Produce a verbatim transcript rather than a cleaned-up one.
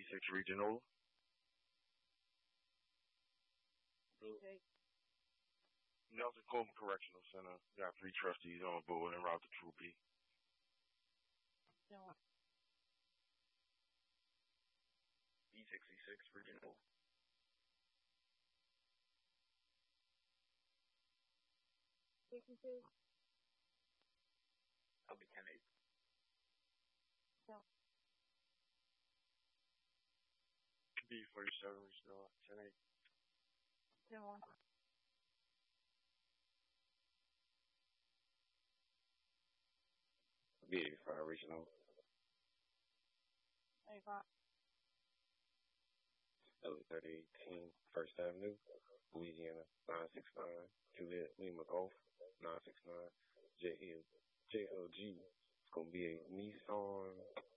sixty-six Regional. Okay. Nelson Coleman Correctional Center. Got three trustees on board and route to Troopy. No. B sixty-six Regional. sixty-two. I'll be ten eight. No. B forty-seven Regional. ten eight. ten one. B eighty-five Regional. eighty-five. L thirty eighteen First Avenue, Louisiana nine six nine. Juliet Lima Golf nine six nine. J L J L G. It's gonna be a Nissan